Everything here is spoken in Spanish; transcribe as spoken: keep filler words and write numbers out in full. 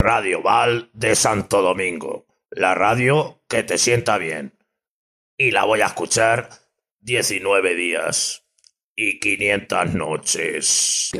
Radio Val de Santo Domingo, la radio que te sienta bien. Y la voy a escuchar diecinueve días y quinientas noches.